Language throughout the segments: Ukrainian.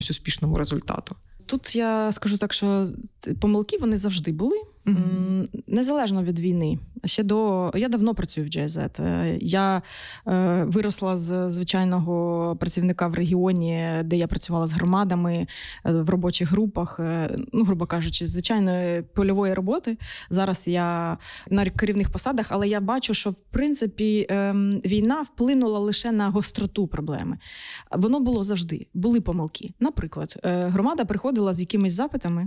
успішному результату? Тут я скажу так, що помилки вони завжди були, незалежно від війни. Я давно працюю в GIZ. Я виросла з звичайного працівника в регіоні, де я працювала з громадами, в робочих групах, грубо кажучи, звичайної польової роботи. Зараз я на керівних посадах, але я бачу, що в принципі війна вплинула лише на гостроту проблеми. Воно було завжди. Були помилки. Наприклад, громада приходила з якимись запитами,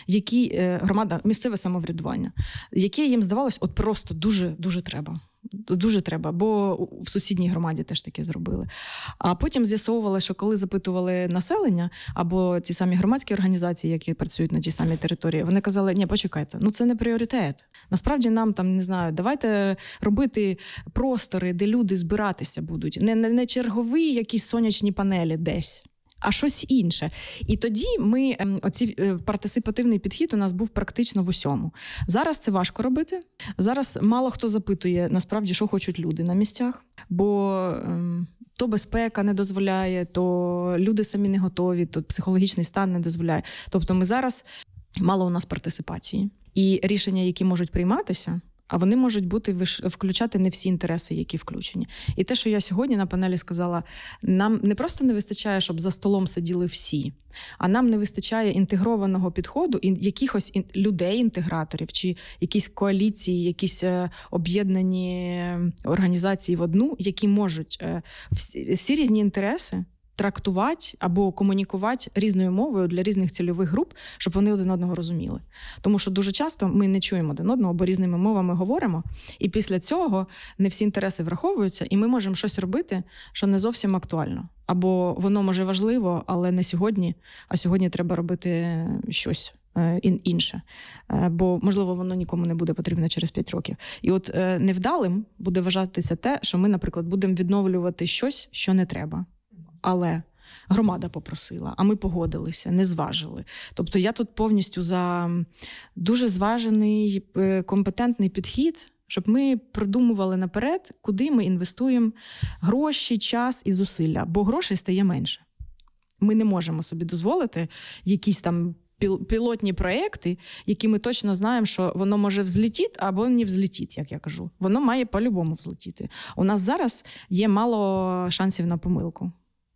громада, місцеве самоврядування, яке їм здавалось от просто дуже треба. Дуже треба, бо в сусідній громаді теж таке зробили. А потім з'ясовували, що коли запитували населення або ті самі громадські організації, які працюють на тій самій території, вони казали, ні, почекайте, це не пріоритет. Насправді нам давайте робити простори, де люди збиратися будуть. Не чергові якісь сонячні панелі десь, а щось інше. І тоді партисипативний підхід у нас був практично в усьому. Зараз це важко робити. Зараз мало хто запитує, насправді, що хочуть люди на місцях. Бо то безпека не дозволяє, то люди самі не готові, то психологічний стан не дозволяє. Тобто мало у нас партисипації. І рішення, які можуть прийматися, а вони можуть включати не всі інтереси, які включені. І те, що я сьогодні на панелі сказала, нам не просто не вистачає, щоб за столом сиділи всі, а нам не вистачає інтегрованого підходу і якихось людей-інтеграторів, чи якісь коаліції, якісь об'єднані організації в одну, які можуть всі різні інтереси трактувати або комунікувати різною мовою для різних цільових груп, щоб вони один одного розуміли. Тому що дуже часто ми не чуємо один одного, бо різними мовами говоримо, і після цього не всі інтереси враховуються, і ми можемо щось робити, що не зовсім актуально. Або воно, може, важливо, але не сьогодні, а сьогодні треба робити щось інше. Бо, можливо, воно нікому не буде потрібно через 5 років. І от невдалим буде вважатися те, що ми, наприклад, будемо відновлювати щось, що не треба. Але громада попросила, а ми погодилися, не зважили. Тобто я тут повністю за дуже зважений, компетентний підхід, щоб ми продумували наперед, куди ми інвестуємо гроші, час і зусилля. Бо грошей стає менше. Ми не можемо собі дозволити якісь там пілотні проекти, які ми точно знаємо, що воно може взлетіти або не взлетіти, як я кажу. Воно має по-любому взлетіти. У нас зараз є мало шансів на помилку.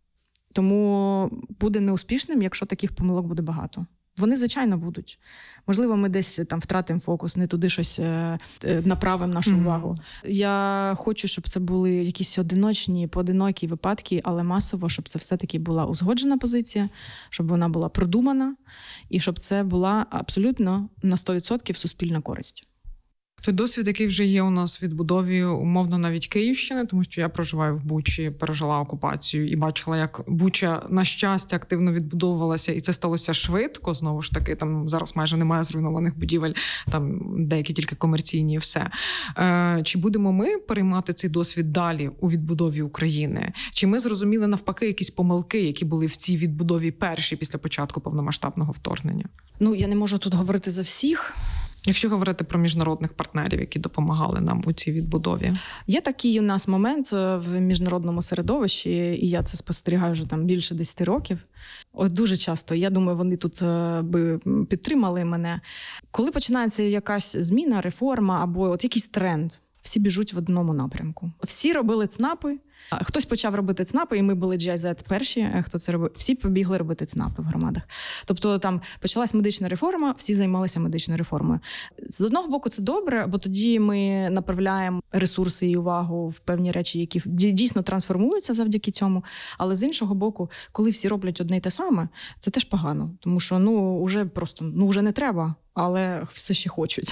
Тому буде неуспішним, якщо таких помилок буде багато. Вони, звичайно, будуть. Можливо, ми десь там втратимо фокус, не туди щось направимо нашу увагу. Я хочу, щоб це були якісь поодинокі випадки, але масово, щоб це все-таки була узгоджена позиція, щоб вона була продумана і щоб це була абсолютно на 100% суспільна користь. Той досвід, який вже є у нас в відбудові, умовно, навіть Київщини, тому що я проживаю в Бучі, пережила окупацію і бачила, як Буча, на щастя, активно відбудовувалася, і це сталося швидко, знову ж таки, там зараз майже немає зруйнованих будівель, там деякі тільки комерційні і все. Чи будемо ми переймати цей досвід далі у відбудові України? Чи ми зрозуміли, навпаки, якісь помилки, які були в цій відбудові перші після початку повномасштабного вторгнення? Я не можу тут говорити за всіх. Якщо говорити про міжнародних партнерів, які допомагали нам у цій відбудові. Є такий у нас момент в міжнародному середовищі, і я це спостерігаю вже там більше 10 років. Дуже часто, я думаю, вони тут би підтримали мене. Коли починається якась зміна, реформа або якийсь тренд, всі біжуть в одному напрямку. Всі робили ЦНАПи. Хтось почав робити ЦНАПи, і ми були GIZ перші, хто це робив. Всі побігли робити ЦНАПи в громадах. Тобто там почалась медична реформа, всі займалися медичною реформою. З одного боку це добре, бо тоді ми направляємо ресурси і увагу в певні речі, які дійсно трансформуються завдяки цьому. Але з іншого боку, коли всі роблять одне й те саме, це теж погано. Тому що вже не треба. Але все ще хочуть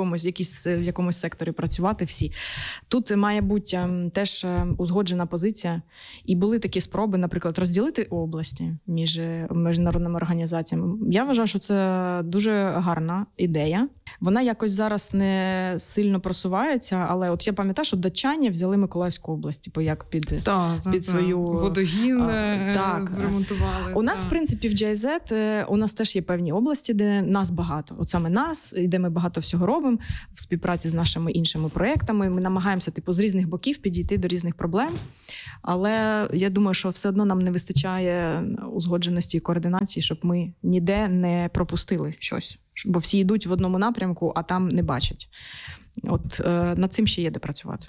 в якомусь секторі працювати всі. Тут має бути теж узгоджена позиція. І були такі спроби, наприклад, розділити області між міжнародними організаціями. Я вважаю, що це дуже гарна ідея. Вона якось зараз не сильно просувається, але от я пам'ятаю, що датчані взяли Миколаївську область, під свою... Водогін ремонтували. У нас, в принципі, в GIZ у нас теж є певні області, де нас багато. От саме нас, і де ми багато всього робимо в співпраці з нашими іншими проєктами. Ми намагаємося з різних боків підійти до різних проблем. Але я думаю, що все одно нам не вистачає узгодженості і координації, щоб ми ніде не пропустили щось. Бо всі йдуть в одному напрямку, а там не бачать. От над цим ще є де працювати.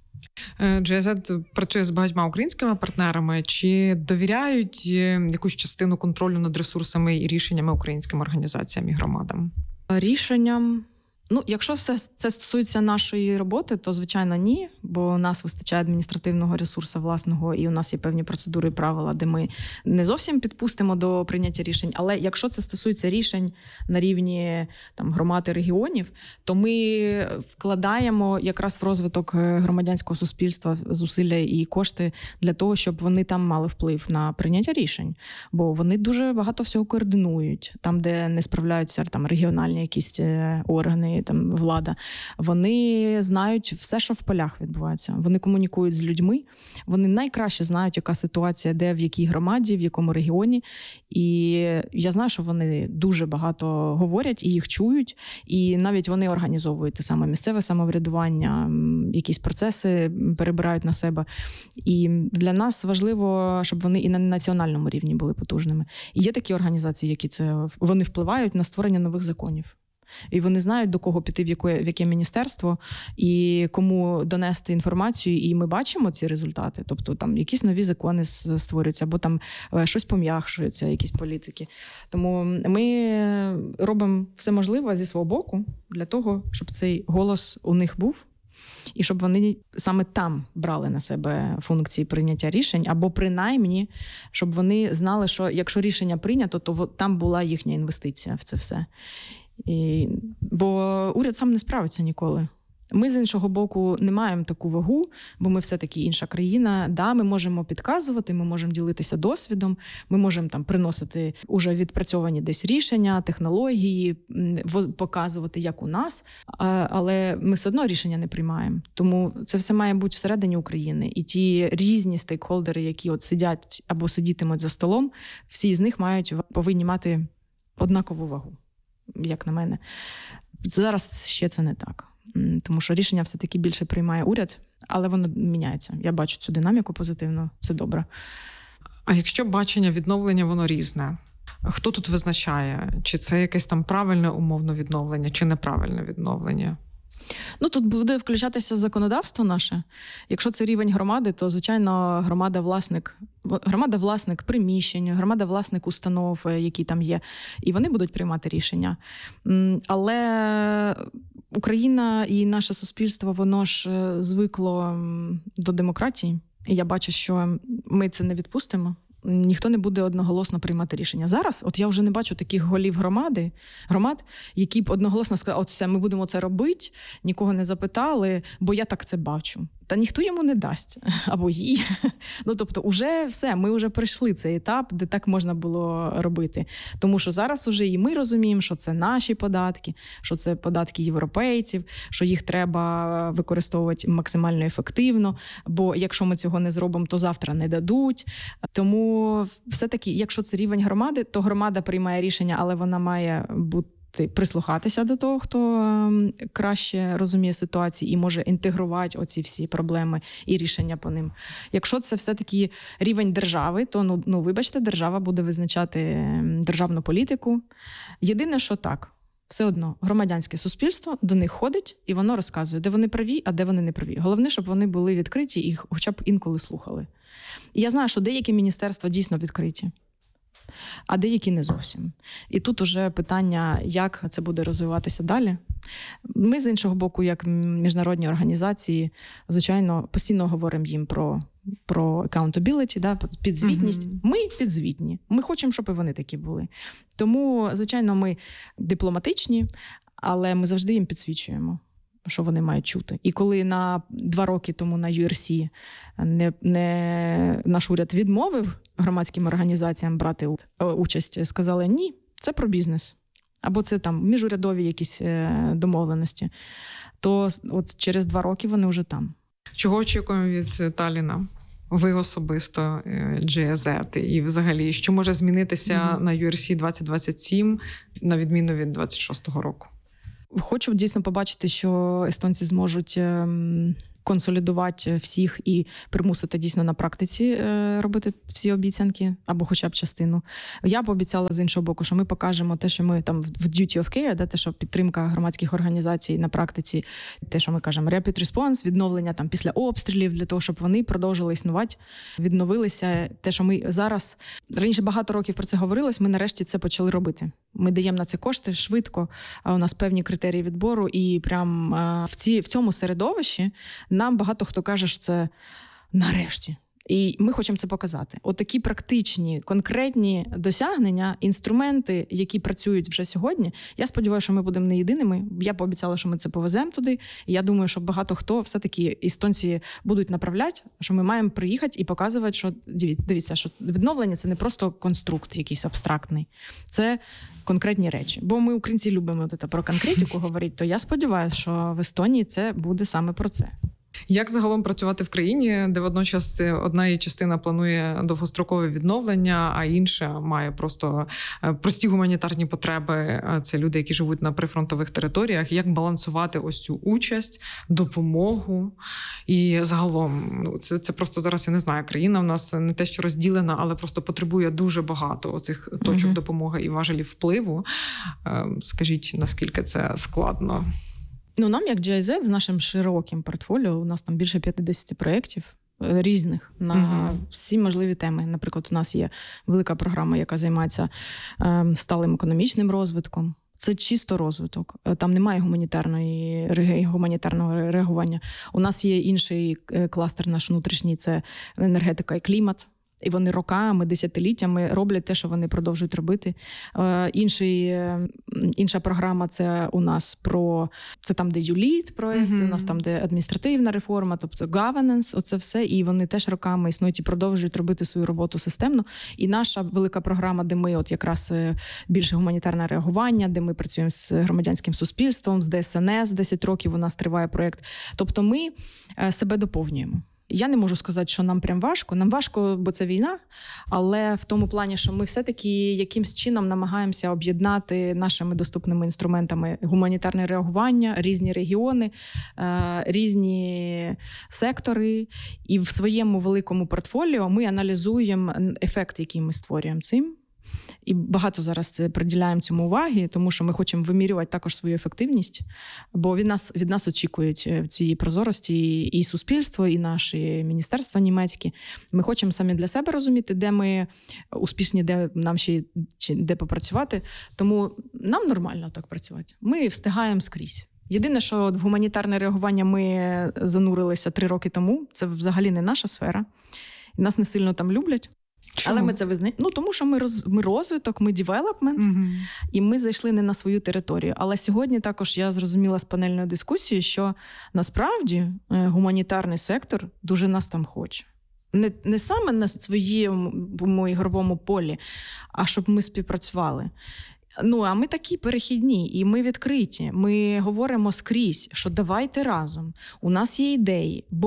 GIZ працює з багатьма українськими партнерами. Чи довіряють якусь частину контролю над ресурсами і рішеннями українським організаціям і громадам? Рішенням... якщо це стосується нашої роботи, то, звичайно, ні, бо у нас вистачає адміністративного ресурсу власного, і у нас є певні процедури і правила, де ми не зовсім підпустимо до прийняття рішень. Але якщо це стосується рішень на рівні громад і регіонів, то ми вкладаємо якраз в розвиток громадянського суспільства зусилля і кошти для того, щоб вони там мали вплив на прийняття рішень. Бо вони дуже багато всього координують. Там, де не справляються регіональні якісь органи, влада, вони знають все, що в полях відбувається. Вони комунікують з людьми, вони найкраще знають, яка ситуація, де, в якій громаді, в якому регіоні. І я знаю, що вони дуже багато говорять і їх чують, і навіть вони організовують те саме місцеве самоврядування, якісь процеси перебирають на себе. І для нас важливо, щоб вони і на національному рівні були потужними. І є такі організації, які вони впливають на створення нових законів. І вони знають, до кого піти, в яке міністерство, і кому донести інформацію, і ми бачимо ці результати. Тобто там якісь нові закони створюються, або там щось пом'якшується, якісь політики. Тому ми робимо все можливе зі свого боку для того, щоб цей голос у них був, і щоб вони саме там брали на себе функції прийняття рішень, або принаймні, щоб вони знали, що якщо рішення прийнято, то там була їхня інвестиція в це все. Бо уряд сам не справиться ніколи. Ми, з іншого боку, не маємо таку вагу, бо ми все-таки інша країна. Да, ми можемо підказувати, ми можемо ділитися досвідом, ми можемо приносити уже відпрацьовані десь рішення, технології, показувати, як у нас, але ми все одно рішення не приймаємо. Тому це все має бути всередині України. І ті різні стейкхолдери, які сидять або сидітимуть за столом, всі з них повинні мати однакову вагу, як на мене. Зараз ще це не так. Тому що рішення все-таки більше приймає уряд, але воно міняється. Я бачу цю динаміку позитивно, це добре. А якщо бачення відновлення, воно різне, хто тут визначає? Чи це якесь правильне умовне відновлення, чи неправильне відновлення? Тут буде включатися законодавство наше. Якщо це рівень громади, то, звичайно, громада власник приміщень, громада власник установ, які там є, і вони будуть приймати рішення. Але Україна і наше суспільство, воно ж звикло до демократії. І я бачу, що ми це не відпустимо. Ніхто не буде одноголосно приймати рішення. Зараз, я вже не бачу таких голів громад, які б одноголосно сказали, все, ми будемо це робити, нікого не запитали, бо я так це бачу. Та ніхто йому не дасть, або їй. Тобто, уже все, ми вже пройшли цей етап, де так можна було робити. Тому що зараз уже і ми розуміємо, що це наші податки, що це податки європейців, що їх треба використовувати максимально ефективно, бо якщо ми цього не зробимо, то завтра не дадуть. Тому все-таки, якщо це рівень громади, то громада приймає рішення, але вона має прислухатися до того, хто краще розуміє ситуацію і може інтегрувати оці всі проблеми і рішення по ним. Якщо це все-таки рівень держави, то, вибачте, держава буде визначати державну політику. Єдине, що так, все одно громадянське суспільство до них ходить і воно розказує, де вони праві, а де вони не праві. Головне, щоб вони були відкриті і хоча б інколи слухали. І я знаю, що деякі міністерства дійсно відкриті, а деякі не зовсім. І тут уже питання, як це буде розвиватися далі. Ми, з іншого боку, як міжнародні організації, звичайно, постійно говоримо їм про accountability, підзвітність. Mm-hmm. Ми підзвітні. Ми хочемо, щоб і вони такі були. Тому, звичайно, ми дипломатичні, але ми завжди їм підсвічуємо, що вони мають чути. І коли 2 роки тому на URC наш уряд відмовив громадським організаціям брати участь, сказали, ні, це про бізнес. Або це міжурядові якісь домовленості. То через 2 роки вони вже там. Чого очікуємо від Талліна? Ви особисто, GIZ, і взагалі, що може змінитися на URC 2027, на відміну від 26-го року? Хочу дійсно побачити, що естонці зможуть консолідувати всіх і примусити дійсно на практиці робити всі обіцянки, або хоча б частину. Я пообіцяла з іншого боку, що ми покажемо те, що ми там в duty of care, те, що підтримка громадських організацій на практиці, те, що ми кажемо, rapid response, відновлення там після обстрілів, для того, щоб вони продовжили існувати, відновилися. Те, що ми зараз, раніше багато років про це говорилось, ми нарешті це почали робити. Ми даємо на це кошти швидко, у нас певні критерії відбору, і прям в цьому середовищі нам багато хто каже, що це нарешті. І ми хочемо це показати. От такі практичні, конкретні досягнення, інструменти, які працюють вже сьогодні. Я сподіваюся, що ми будемо не єдиними. Я пообіцяла, що ми це повеземо туди. І я думаю, що багато хто все-таки естонці будуть направляти, що ми маємо приїхати і показувати, що дивіться, що відновлення – це не просто конструкт якийсь абстрактний. Це конкретні речі. Бо ми, українці, любимо про конкретику говорити, то я сподіваюся, що в Естонії це буде саме про це. Як загалом працювати в країні, де водночас одна її частина планує довгострокове відновлення, а інша має просто прості гуманітарні потреби, це люди, які живуть на прифронтових територіях, як балансувати ось цю участь, допомогу і загалом, це просто зараз, я не знаю, країна в нас не те, що розділена, але просто потребує дуже багато оцих точок допомоги і важелів впливу. Скажіть, наскільки це складно? Нам, як GIZ, з нашим широким портфоліо, у нас там більше 50 проєктів різних на всі можливі теми. Наприклад, у нас є велика програма, яка займається сталим економічним розвитком. Це чисто розвиток. Там немає гуманітарного реагування. У нас є інший кластер наш внутрішній – це енергетика і клімат. І вони роками, десятиліттями роблять те, що вони продовжують робити. Інша програма – це у нас це там, де ULEAD проєкт, у нас там, де адміністративна реформа, тобто governance, оце все. І вони теж роками існують і продовжують робити свою роботу системно. І наша велика програма, де ми от якраз більше гуманітарне реагування, де ми працюємо з громадянським суспільством, з ДСНС, 10 років у нас триває проєкт. Тобто ми себе доповнюємо. Я не можу сказати, що нам прям важко. Нам важко, бо це війна, але в тому плані, що ми все-таки якимсь чином намагаємося об'єднати нашими доступними інструментами гуманітарне реагування, різні регіони, різні сектори. І в своєму великому портфоліо ми аналізуємо ефект, який ми створюємо цим. І багато зараз приділяємо цьому уваги, тому що ми хочемо вимірювати також свою ефективність, бо від нас очікують цієї прозорості і суспільство, і наші міністерства німецькі. Ми хочемо самі для себе розуміти, де ми успішні, де нам ще де попрацювати. Тому нам нормально так працювати. Ми встигаємо скрізь. Єдине, що в гуманітарне реагування ми занурилися 3 роки тому, це взагалі не наша сфера. І нас не сильно там люблять. Чому? Але ми це визнаємо. Тому що ми розвиток, ми девелопмент, і ми зайшли не на свою територію. Але сьогодні також я зрозуміла з панельної дискусії, що насправді гуманітарний сектор дуже нас там хоче. Не саме на своєму ігровому полі, а щоб ми співпрацювали. А ми такі перехідні, і ми відкриті. Ми говоримо скрізь, що давайте разом. У нас є ідеї, бо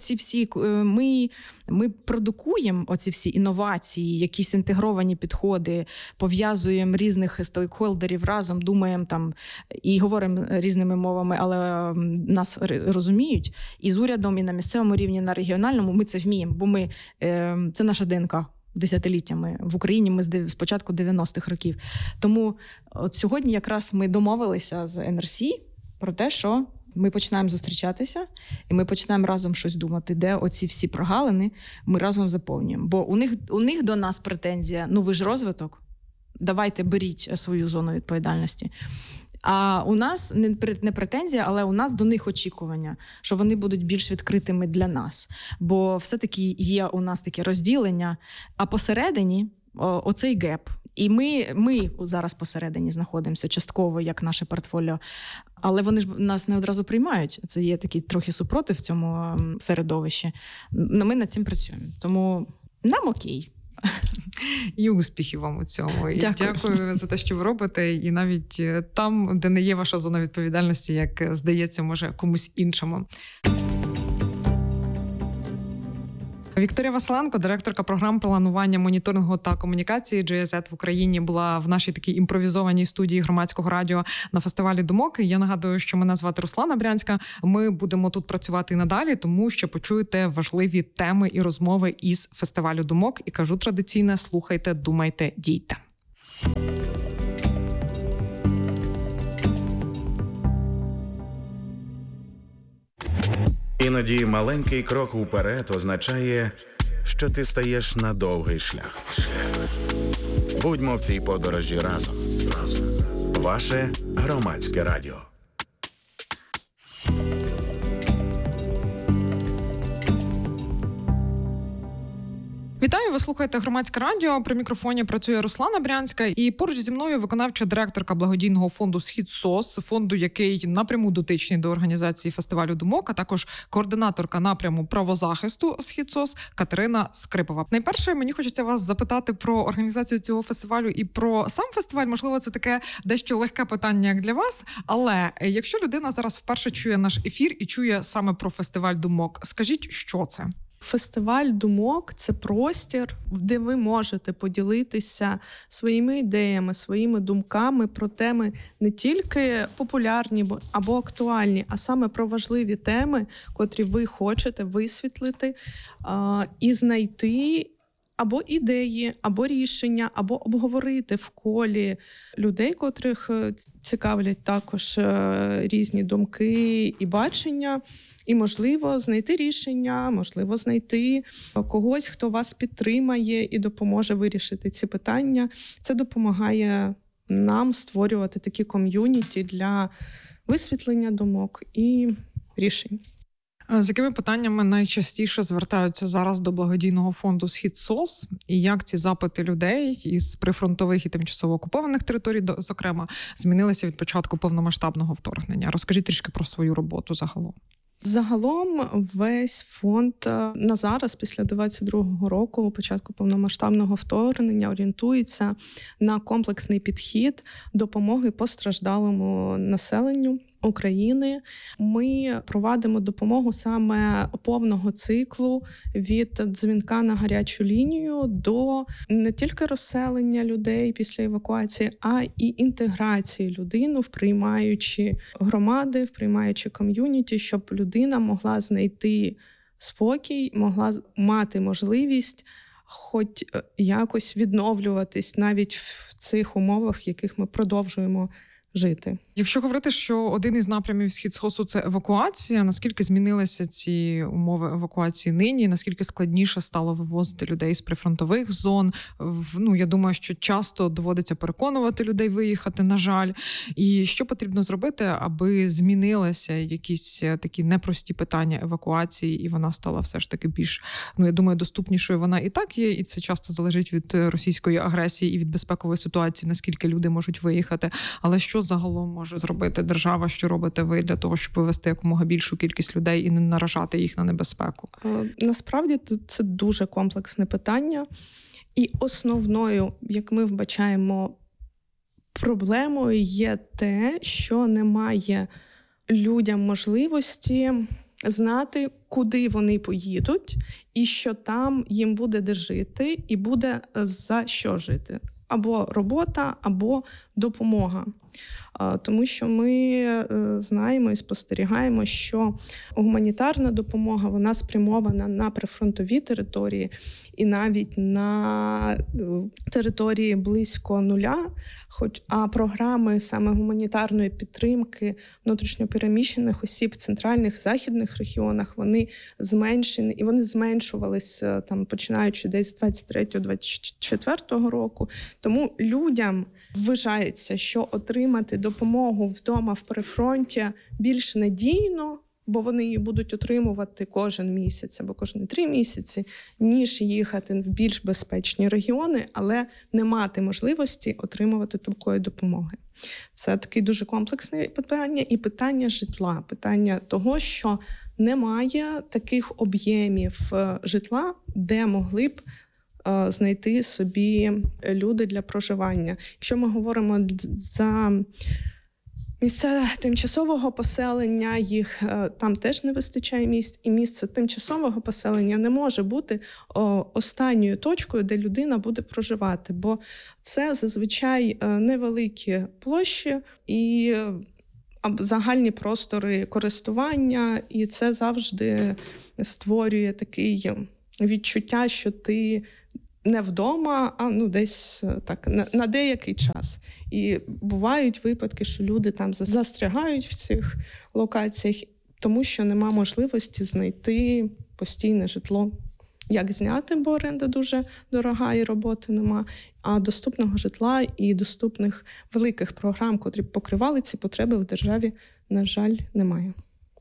ми продукуємо оці всі інновації, якісь інтегровані підходи, пов'язуємо різних стейкхолдерів разом, думаємо там і говоримо різними мовами, але нас розуміють. І з урядом, і на місцевому рівні, на регіональному ми це вміємо, бо це наша ДНК. Десятиліттями. В Україні ми з початку 90-х років. Тому от сьогодні якраз ми домовилися з NRC про те, що ми починаємо зустрічатися і ми починаємо разом щось думати, де оці всі прогалини ми разом заповнюємо. Бо у них до нас претензія, ви ж розвиток, давайте беріть свою зону відповідальності. А у нас не претензія, але у нас до них очікування, що вони будуть більш відкритими для нас. Бо все-таки є у нас таке розділення, а посередині оцей геп. І ми зараз посередині знаходимося частково, як наше портфоліо, але вони ж нас не одразу приймають. Це є такий трохи супротив в цьому середовищі. Ми над цим працюємо. Тому нам окей. І успіхів вам у цьому. І дякую за те, що ви робите. І навіть там, де не є ваша зона відповідальності, як здається, може комусь іншому. Вікторія Василенко, директорка програм планування, моніторингу та комунікації GIZ в Україні, була в нашій такій імпровізованій студії Громадського радіо на фестивалі Думок. Я нагадую, що мене звати Руслана Брянська. Ми будемо тут працювати і надалі, тому що почуєте важливі теми і розмови із фестивалю Думок. І кажу традиційно: слухайте, думайте, дійте. Іноді маленький крок уперед означає, що ти стаєш на довгий шлях. Будьмо в цій подорожі разом. Ваше Громадське радіо. Вітаю, ви слухаєте Громадське радіо. При мікрофоні працює Руслана Брянська. І поруч зі мною виконавча директорка благодійного фонду «Схід-СОС», фонду, який напряму дотичний до організації фестивалю Думок, а також координаторка напряму правозахисту «Схід-СОС» Катерина Скрипова. Найперше, мені хочеться вас запитати про організацію цього фестивалю і про сам фестиваль. Можливо, це таке дещо легке питання як для вас, але якщо людина зараз вперше чує наш ефір і чує саме про фестиваль Думок, скажіть, що це? Фестиваль Думок – це простір, де ви можете поділитися своїми ідеями, своїми думками про теми не тільки популярні або актуальні, а саме про важливі теми, котрі ви хочете висвітлити і знайти або ідеї, або рішення, або обговорити в колі людей, котрих цікавлять також різні думки і бачення. І, можливо, знайти рішення, можливо, знайти когось, хто вас підтримає і допоможе вирішити ці питання. Це допомагає нам створювати такі ком'юніті для висвітлення думок і рішень. З якими питаннями найчастіше звертаються зараз до благодійного фонду «Схід-СОС» і як ці запити людей із прифронтових і тимчасово окупованих територій, зокрема, змінилися від початку повномасштабного вторгнення? Розкажіть трішки про свою роботу загалом. Загалом весь фонд на зараз, після 22-го року, початку повномасштабного вторгнення, орієнтується на комплексний підхід допомоги постраждалому населенню України. Ми провадимо допомогу саме повного циклу від дзвінка на гарячу лінію до не тільки розселення людей після евакуації, а і інтеграції людини в приймаючі громади, в приймаючі ком'юніті, щоб людина могла знайти спокій, могла мати можливість хоч якось відновлюватись навіть в цих умовах, в яких ми продовжуємо жити. Якщо говорити, що один із напрямів «Схід-СОСу» – це евакуація, наскільки змінилися ці умови евакуації нині? Наскільки складніше стало вивозити людей з прифронтових зон? Я думаю, що часто доводиться переконувати людей виїхати, на жаль. І що потрібно зробити, аби змінилися якісь такі непрості питання евакуації, і вона стала все ж таки більш, я думаю, доступнішою вона і так є, і це часто залежить від російської агресії і від безпекової ситуації, наскільки люди можуть виїхати. Але що загалом може зробити держава, що робите ви для того, щоб вивести якомога більшу кількість людей і не наражати їх на небезпеку? Насправді це дуже комплексне питання. І основною, як ми вбачаємо, проблемою є те, що немає людям можливості знати, куди вони поїдуть, і що там їм буде де жити, і буде за що жити. Або робота, або допомога. Тому що ми знаємо і спостерігаємо, що гуманітарна допомога, вона спрямована на прифронтові території і навіть на території близько нуля, а програми саме гуманітарної підтримки внутрішньопереміщених осіб в центральних, західних регіонах, вони зменшені, і вони зменшувалися починаючи десь з 23-24 року. Тому людям вважається, що отримати допомогу вдома в прифронті більш надійно, бо вони її будуть отримувати кожен місяць або кожні 3 місяці, ніж їхати в більш безпечні регіони, але не мати можливості отримувати такої допомоги. Це таке дуже комплексне питання і питання житла, питання того, що немає таких об'ємів житла, де могли б знайти собі люди для проживання. Якщо ми говоримо за Місця тимчасового поселення, їх там теж не вистачає місць, і місце тимчасового поселення не може бути останньою точкою, де людина буде проживати, бо це зазвичай невеликі площі і загальні простори користування, і це завжди створює таке відчуття, що ти не вдома, а десь так на деякий час. І бувають випадки, що люди там застрягають в цих локаціях, тому що нема можливості знайти постійне житло. Як зняти, бо оренда дуже дорога і роботи нема, а доступного житла і доступних великих програм, котрі б покривали ці потреби, в державі, на жаль, немає.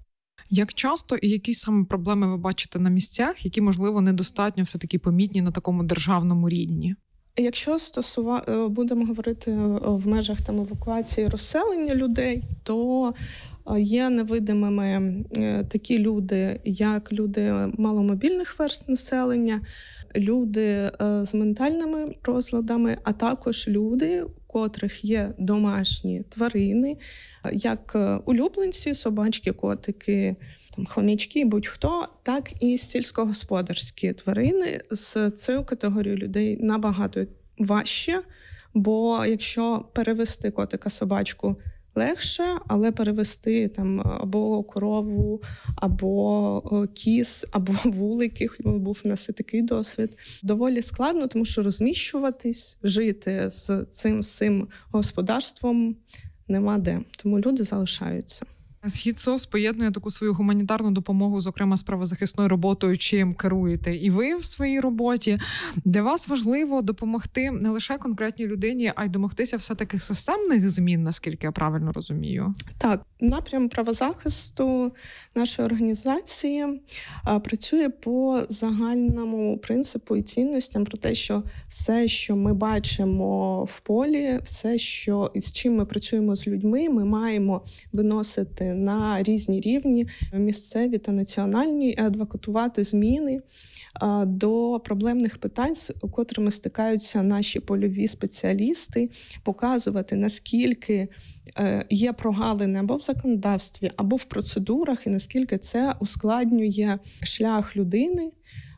Як часто і які саме проблеми ви бачите на місцях, які, можливо, недостатньо все-таки помітні на такому державному рівні? Якщо будемо говорити в межах евакуації розселення людей, то є невидимими такі люди, як люди маломобільних верств населення, люди з ментальними розладами, а також люди, у котрих є домашні тварини, як улюбленці, собачки, котики, хомячки, будь-хто, так і сільськогосподарські тварини. З цією категорією людей набагато важче, бо якщо перевести котика-собачку легше, але перевести або корову, або кіз, або вулики, був у нас і такий досвід, доволі складно, тому що розміщуватись, жити з цим всім господарством нема де. Тому люди залишаються. СхідСОС поєднує таку свою гуманітарну допомогу, зокрема з правозахисною роботою, чим керуєте і ви в своїй роботі. Для вас важливо допомогти не лише конкретній людині, а й домогтися все-таки системних змін, наскільки я правильно розумію? Так, напрям правозахисту нашої організації працює по загальному принципу і цінностям про те, що все, що ми бачимо в полі, все, що з чим ми працюємо з людьми, ми маємо виносити на різні рівні, місцеві та національні, адвокатувати зміни до проблемних питань, з котрими стикаються наші польові спеціалісти, показувати, наскільки є прогалини або в законодавстві, або в процедурах, і наскільки це ускладнює шлях людини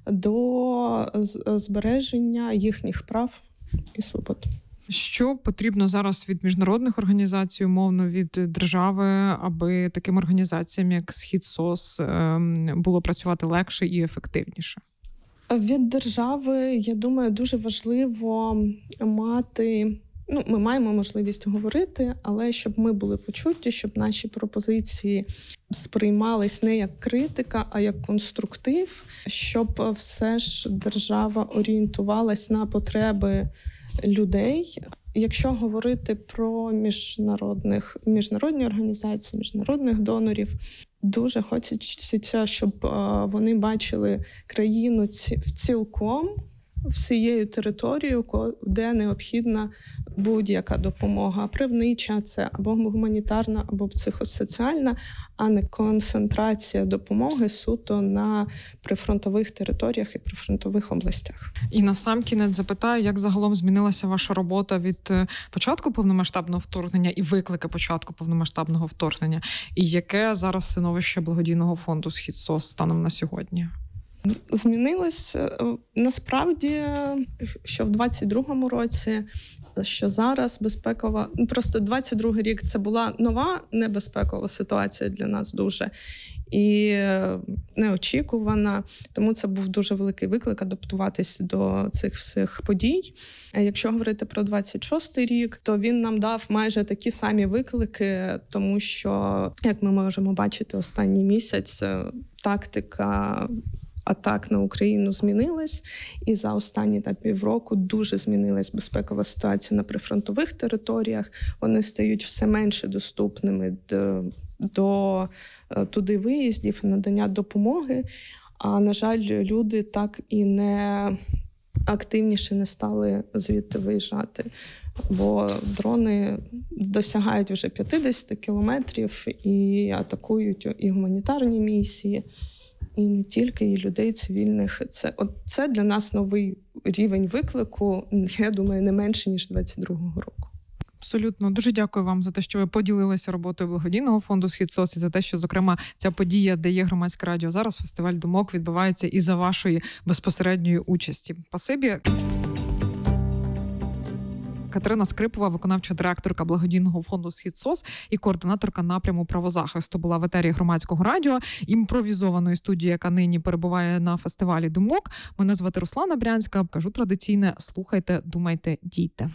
до збереження їхніх прав і свобод. Що потрібно зараз від міжнародних організацій, умовно від держави, аби таким організаціям, як СхідСОС, було працювати легше і ефективніше? Від держави, я думаю, дуже важливо мати... ми маємо можливість говорити, але щоб ми були почуті, щоб наші пропозиції сприймались не як критика, а як конструктив, щоб все ж держава орієнтувалась на потреби людей. Якщо говорити про міжнародні організації, міжнародних донорів, дуже хочеться, щоб вони бачили країну цілком, всією територією, де необхідна будь-яка допомога. Правнича, це або гуманітарна, або психосоціальна, а не концентрація допомоги суто на прифронтових територіях і прифронтових областях. І насамкінець запитаю, як загалом змінилася ваша робота від початку повномасштабного вторгнення і виклики початку повномасштабного вторгнення? І яке зараз становище благодійного фонду СхідСОС станом на сьогодні? Змінилось насправді, що в 22-му році, що зараз безпекова... Просто 22-й рік – це була нова небезпекова ситуація для нас дуже. І неочікувана, тому це був дуже великий виклик адаптуватись до цих всіх подій. Якщо говорити про 26-й рік, то він нам дав майже такі самі виклики, тому що, як ми можемо бачити, останній місяць тактика атак на Україну змінилась, і за останні півроку дуже змінилась безпекова ситуація на прифронтових територіях. Вони стають все менше доступними до туди виїздів і надання допомоги. А, на жаль, люди так і не активніше не стали звідти виїжджати, бо дрони досягають вже 50 кілометрів і атакують і гуманітарні місії, і не тільки, і людей цивільних. Це для нас новий рівень виклику, я думаю, не менше, ніж 22-го року. Абсолютно. Дуже дякую вам за те, що ви поділилися роботою благодійного фонду «Схід-СОС» і за те, що, зокрема, ця подія, де є громадське радіо зараз, фестиваль думок, відбувається і за вашої безпосередньої участі. Спасибі. Катерина Скрипова, виконавча директорка благодійного фонду «Схід-СОС» і координаторка напряму правозахисту, була в етері громадського радіо, імпровізованої студії, яка нині перебуває на фестивалі думок. Мене звати Руслана Брянська. Кажу традиційне: слухайте, думайте, дійте.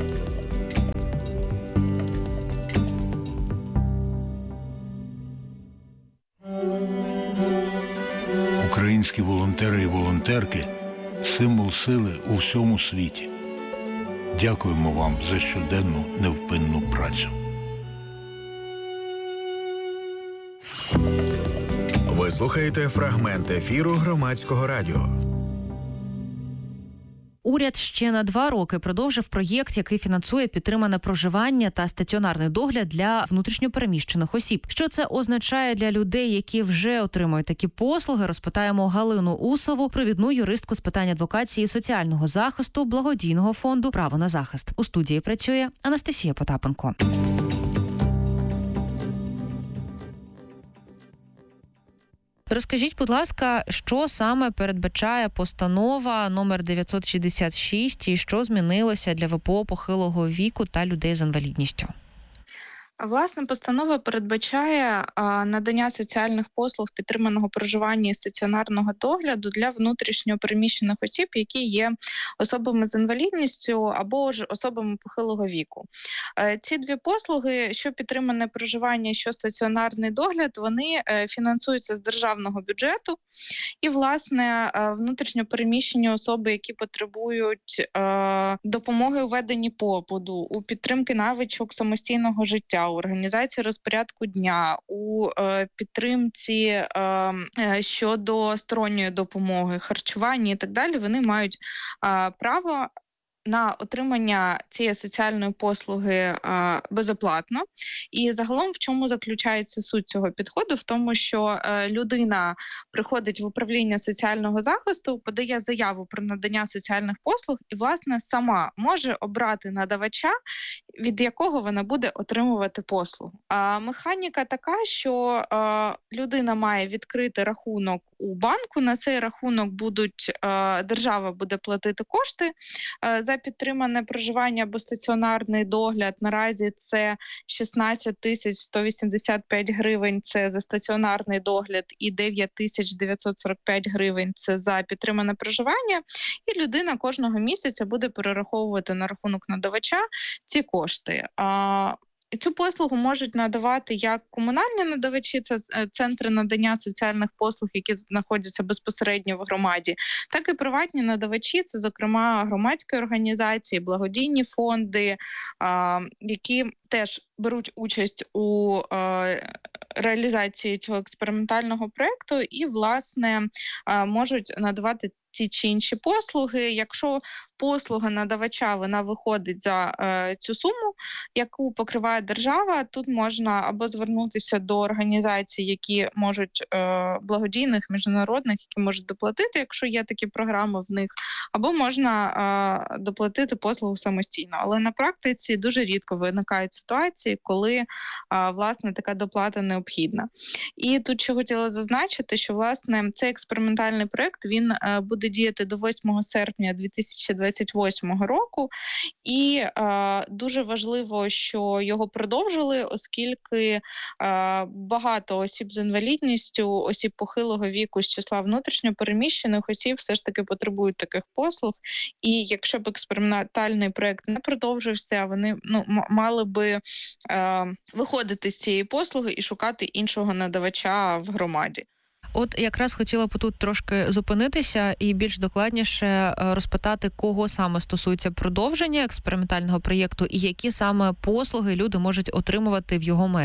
Українські волонтери і волонтерки – символ сили у всьому світі. Дякуємо вам за щоденну невпинну працю. Ви слухаєте фрагмент ефіру громадського радіо. Уряд ще на 2 роки продовжив проєкт, який фінансує підтримане проживання та стаціонарний догляд для внутрішньопереміщених осіб. Що це означає для людей, які вже отримують такі послуги, розпитаємо Галину Усову, провідну юристку з питань адвокації і соціального захисту благодійного фонду «Право на захист». У студії працює Анастасія Потапенко. Розкажіть, будь ласка, що саме передбачає постанова номер 966 і що змінилося для ВПО похилого віку та людей з інвалідністю? Власне, постанова передбачає надання соціальних послуг підтриманого проживання і стаціонарного догляду для внутрішньо переміщених осіб, які є особами з інвалідністю або ж особами похилого віку. Ці 2 послуги, що підтримане проживання, що стаціонарний догляд, вони фінансуються з державного бюджету. І, власне, внутрішньо переміщені особи, які потребують допомоги у веденні побуту, у підтримки навичок самостійного життя, у організації розпорядку дня, у підтримці щодо сторонньої допомоги, харчування і так далі, вони мають право на отримання цієї соціальної послуги безоплатно. І загалом в чому заключається суть цього підходу? В тому, що людина приходить в управління соціального захисту, подає заяву про надання соціальних послуг і, власне, сама може обрати надавача, від якого вона буде отримувати послугу. Механіка така, що людина має відкрити рахунок у банку, на цей рахунок держава буде платити кошти за підтримане проживання або стаціонарний догляд. Наразі це 16 185 гривень – це за стаціонарний догляд і 9 945 гривень – це за підтримане проживання. І людина кожного місяця буде перераховувати на рахунок надавача ці кошти. І цю послугу можуть надавати як комунальні надавачі, це центри надання соціальних послуг, які знаходяться безпосередньо в громаді, так і приватні надавачі, це, зокрема, громадські організації, благодійні фонди, які теж беруть участь у реалізації цього експериментального проєкту і, власне, можуть надавати ті чи інші послуги. Якщо послуга надавача, вона виходить за цю суму, яку покриває держава, тут можна або звернутися до організацій, які можуть благодійних, міжнародних, які можуть доплатити, якщо є такі програми в них, або можна доплатити послугу самостійно. Але на практиці дуже рідко виникають ситуації, коли, власне, така доплата необхідна. І тут ще хотіла зазначити, що, власне, цей експериментальний проєкт, він буде діяти до 8 серпня 2028 року. І дуже важливо, що його продовжили, оскільки багато осіб з інвалідністю, осіб похилого віку з числа внутрішньо переміщених осіб все ж таки потребують таких послуг. І якщо б експериментальний проєкт не продовжився, вони мали би виходити з цієї послуги і шукати іншого надавача в громаді. От якраз хотіла б тут трошки зупинитися і більш докладніше розпитати, кого саме стосується продовження експериментального проєкту і які саме послуги люди можуть отримувати в його межах.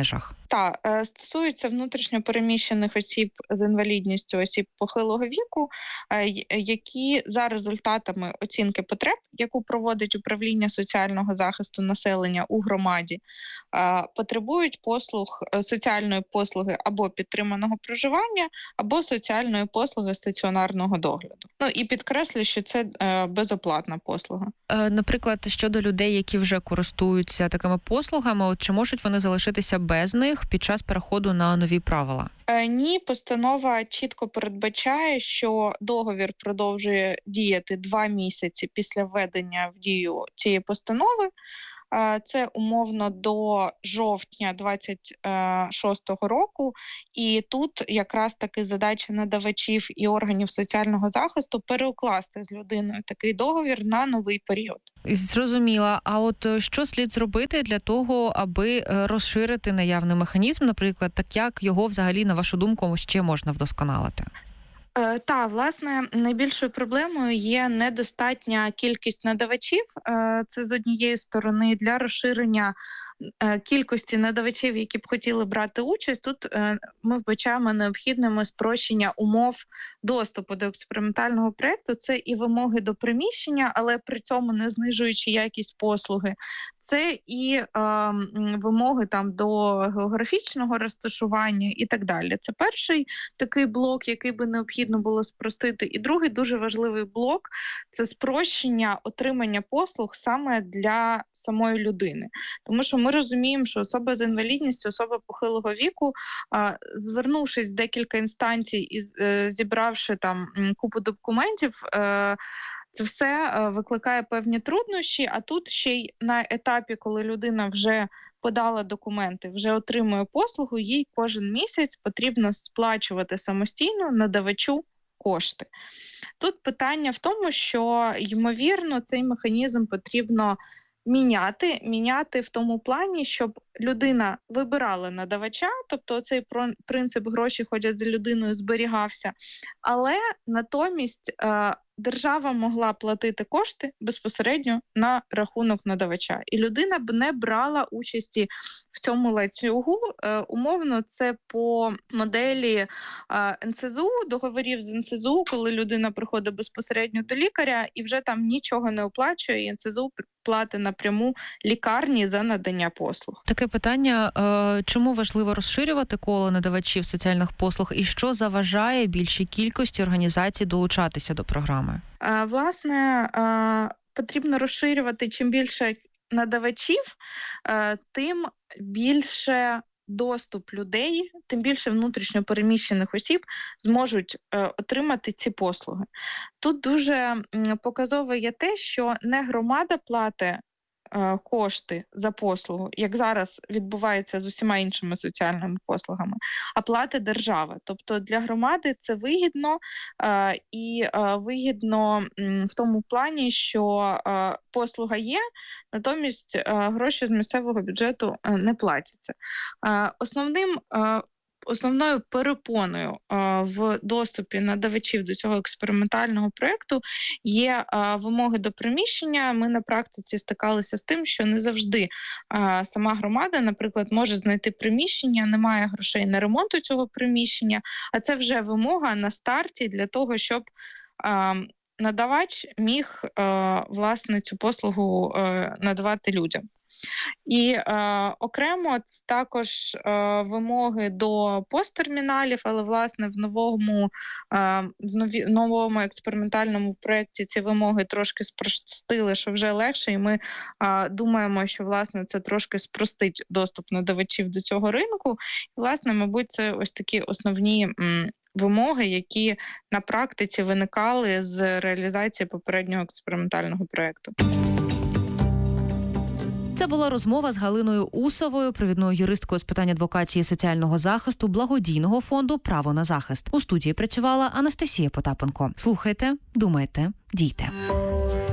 Так, стосується внутрішньо переміщених осіб з інвалідністю, осіб похилого віку, які за результатами оцінки потреб, яку проводить управління соціального захисту населення у громаді, потребують соціальної послуги або підтриманого проживання, або соціальної послуги стаціонарного догляду. І підкреслюю, що це безоплатна послуга. Наприклад, щодо людей, які вже користуються такими послугами, чи можуть вони залишитися без них під час переходу на нові правила? Ні, постанова чітко передбачає, що договір продовжує діяти 2 місяці після введення в дію цієї постанови. Це умовно до жовтня 26-го року. І тут якраз таки задача надавачів і органів соціального захисту переукласти з людиною такий договір на новий період. Зрозуміла. А от що слід зробити для того, аби розширити наявний механізм, наприклад, так як його взагалі, на вашу думку, ще можна вдосконалити? Власне, найбільшою проблемою є недостатня кількість надавачів. Це з однієї сторони для розширення кількості надавачів, які б хотіли брати участь. Тут ми вбачаємо необхідними спрощення умов доступу до експериментального проєкту. Це і вимоги до приміщення, але при цьому не знижуючи якість послуги. Це і вимоги до географічного розташування і так далі. Це перший такий блок, який би необхідно було спростити. І другий дуже важливий блок – це спрощення отримання послуг саме для самої людини. Тому що ми розуміємо, що особа з інвалідністю, особа похилого віку, звернувшись в декілька інстанцій і зібравши купу документів, це все викликає певні труднощі, а тут ще й на етапі, коли людина вже подала документи, вже отримує послугу, їй кожен місяць потрібно сплачувати самостійно надавачу кошти. Тут питання в тому, що, ймовірно, цей механізм потрібно міняти в тому плані, щоб людина вибирала надавача, тобто цей принцип «гроші ходять за людиною» зберігався, але натомість держава могла платити кошти безпосередньо на рахунок надавача. І людина б не брала участі в цьому ланцюгу. Умовно, це по моделі НСЗУ, договорів з НСЗУ, коли людина приходить безпосередньо до лікаря і вже там нічого не оплачує, і НСЗУ платить напряму лікарні за надання послуг. Таке питання, чому важливо розширювати коло надавачів соціальних послуг і що заважає більшій кількості організацій долучатися до програми? Власне, потрібно розширювати. Чим більше надавачів, тим більше доступ людей, тим більше внутрішньо переміщених осіб зможуть отримати ці послуги. Тут дуже показово є те, що не громада платить кошти за послугу, як зараз відбувається з усіма іншими соціальними послугами, а платить держава. Тобто для громади це вигідно, і вигідно в тому плані, що послуга є, натомість гроші з місцевого бюджету не платяться. Основною перепоною в доступі надавачів до цього експериментального проєкту є вимоги до приміщення. Ми на практиці стикалися з тим, що не завжди сама громада, наприклад, може знайти приміщення, немає грошей на ремонт цього приміщення, а це вже вимога на старті для того, щоб надавач міг, власне, цю послугу надавати людям. І окремо також вимоги до посттерміналів, але, власне, в новому експериментальному проєкті ці вимоги трошки спростили, що вже легше, і ми думаємо, що, власне, це трошки спростить доступ надавачів до цього ринку. І, власне, мабуть, це ось такі основні вимоги, які на практиці виникали з реалізації попереднього експериментального проєкту. Це була розмова з Галиною Усовою, провідною юристкою з питань адвокації і соціального захисту благодійного фонду «Право на захист». У студії працювала Анастасія Потапенко. Слухайте, думайте, дійте.